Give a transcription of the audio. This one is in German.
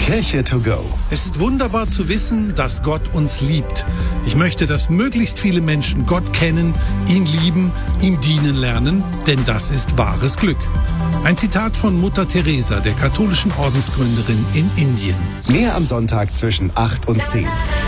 Kirche to go. Es ist wunderbar zu wissen, dass Gott uns liebt. Ich möchte, dass möglichst viele Menschen Gott kennen, ihn lieben, ihm dienen lernen, denn das ist wahres Glück. Ein Zitat von Mutter Teresa, der katholischen Ordensgründerin in Indien. Mehr am Sonntag zwischen 8 und 10.